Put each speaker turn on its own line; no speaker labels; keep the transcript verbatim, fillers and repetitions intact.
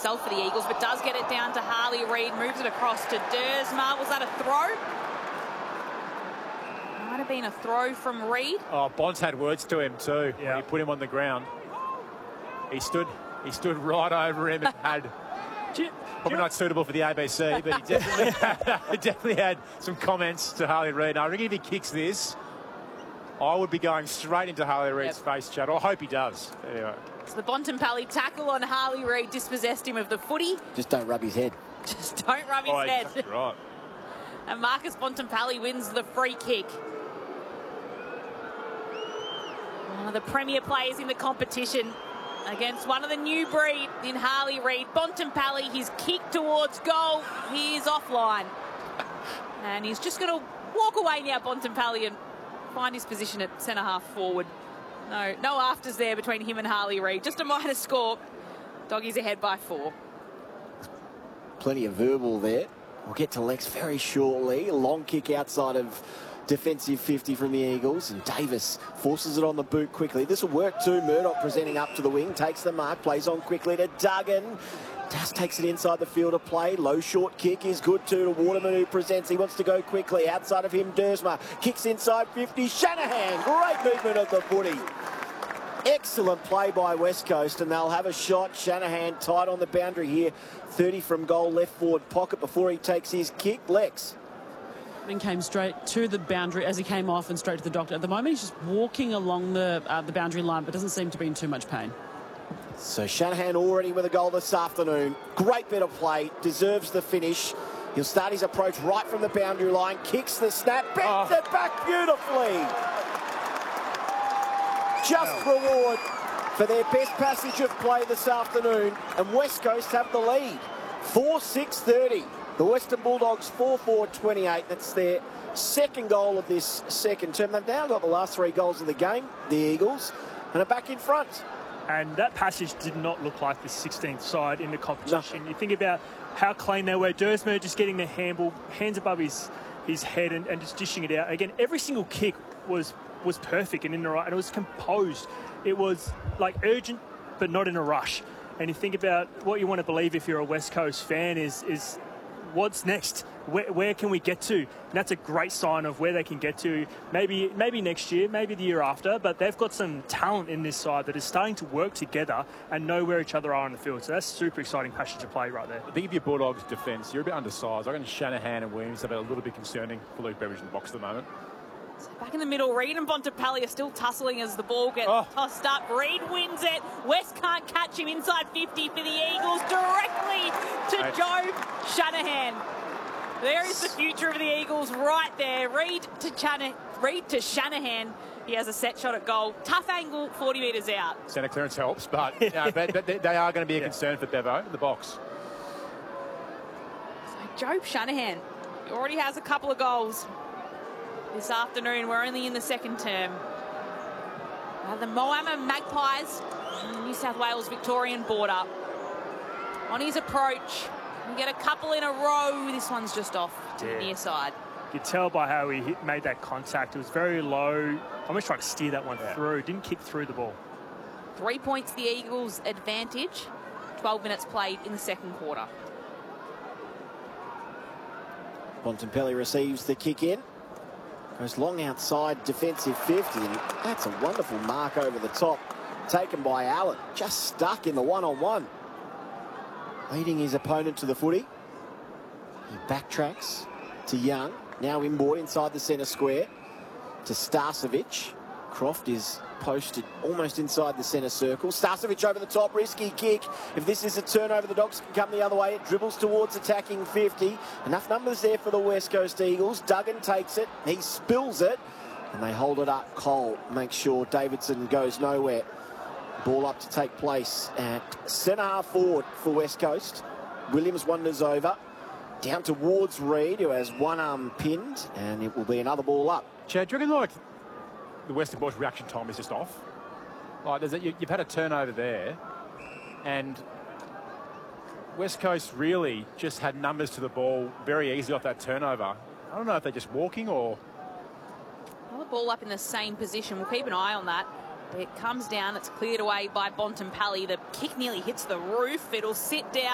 himself for the Eagles, but does get it down to Harley Reid, moves it across to Dersma. Was that a throw? Might have been a throw from Reid.
Oh, Bonds had words to him too. Yeah. When he put him on the ground. He stood, he stood right over him and had... Probably not suitable for the A B C, but he definitely, had, he definitely had some comments to Harley Reid. I reckon if he kicks this, I would be going straight into Harley Reid's yep. face, Chad. I hope he does. Anyway.
So the Bontempelli tackle on Harley Reid dispossessed him of the footy.
Just don't rub his head.
Just don't rub his
oh,
head.
Right.
And Marcus Bontempelli wins the free kick. One of the premier players in the competition against one of the new breed in Harley Reid. Bontempelli, his kick towards goal. He is offline. And he's just going to walk away now, Bontempelli, and find his position at centre-half forward. No, no afters there between him and Harley Reid. Just a minor score. Doggies ahead by four.
Plenty of verbal there. We'll get to Lex very shortly. A long kick outside of defensive fifty from the Eagles, and Davis forces it on the boot quickly. This will work too. Murdoch presenting up to the wing, takes the mark, plays on quickly to Duggan. Just takes it inside the field of play. Low short kick is good too to Waterman, who presents. He wants to go quickly. Outside of him, Dersma kicks inside fifty. Shanahan, great movement of the footy. Excellent play by West Coast, and they'll have a shot. Shanahan tight on the boundary here. thirty from goal, left forward pocket before he takes his kick. Lex.
And came straight to the boundary as he came off and straight to the doctor. At the moment, he's just walking along the uh, the boundary line, but doesn't seem to be in too much pain.
So Shanahan already with a goal this afternoon. Great bit of play, deserves the finish. He'll start his approach right from the boundary line, kicks the snap, bends oh. it back beautifully. Just oh. reward for their best passage of play this afternoon, and West Coast have the lead. four six thirty. The Western Bulldogs four four twenty-eight. That's their second goal of this second term. They've now got the last three goals of the game, the Eagles, and are back in front.
And that passage did not look like the sixteenth side in the competition. No. You think about how clean they were. Dersma just getting the handball, hands above his his head and, and just dishing it out. Again, every single kick was was perfect and in the right, and it was composed. It was like urgent, but not in a rush. And you think about what you want to believe if you're a West Coast fan is is what's next? Where, where can we get to? And that's a great sign of where they can get to. Maybe maybe next year, maybe the year after, but they've got some talent in this side that is starting to work together and know where each other are on the field. So that's super exciting passage to play right there.
I think if your Bulldogs defence, you're a bit undersized. I reckon Shanahan and Williams have been a little bit concerning for Luke Beveridge in the box at the moment.
So back in the middle, Reid and Bontempelli are still tussling as the ball gets oh. tossed up. Reid wins it. West can't catch him inside fifty for the Eagles, directly to hey. Joe Shanahan. There is the future of the Eagles right there. Reid to, Chana Reid to Shanahan. He has a set shot at goal. Tough angle, forty metres out.
Centre clearance helps, but, you know, but, but they are going to be a yeah. concern for Bevo in the box.
So Joe Shanahan, he already has a couple of goals this afternoon. We're only in the second term. Uh, the Moama Magpies on the New South Wales Victorian border. On his approach, we get a couple in a row. This one's just off to yeah. the near side.
You could tell by how he hit, made that contact. It was very low. Almost trying to steer that one yeah. through. Didn't kick through the ball.
Three points the Eagles' advantage. twelve minutes played in the second quarter.
Bontempelli receives the kick in. Goes long outside defensive fifty. And that's a wonderful mark over the top. Taken by Allen. Just stuck in the one-on-one. Leading his opponent to the footy. He backtracks to Young. Now inboard inside the centre square to Starcevic. Croft is posted almost inside the centre circle. Starcevic over the top, risky kick. If this is a turnover, the Dogs can come the other way. It dribbles towards attacking fifty. Enough numbers there for the West Coast Eagles. Duggan takes it. He spills it. And they hold it up. Cole makes sure Davidson goes nowhere. Ball up to take place at centre-half forward for West Coast. Williams wanders over. Down towards Reid, who has one arm pinned. And it will be another ball up.
Chad, do you reckon like the Western Boys' reaction time is just off? Like, there's a, you, you've had a turnover there. And West Coast really just had numbers to the ball very easily off that turnover. I don't know if they're just walking or...
Well, the ball up in the same position. We'll keep an eye on that. It comes down, it's cleared away by Bontempelli. The kick nearly hits the roof. It'll sit down.